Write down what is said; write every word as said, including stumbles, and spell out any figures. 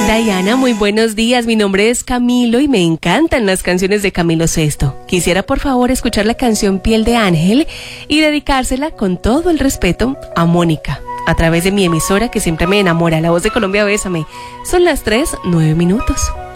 Diana, muy buenos días. Mi nombre es Camilo y me encantan las canciones de Camilo Sesto. Quisiera por favor escuchar la canción Piel de Ángel y dedicársela con todo el respeto a Mónica, a través de mi emisora que siempre me enamora, La Voz de Colombia. Bésame. Son las tres, nueve minutos.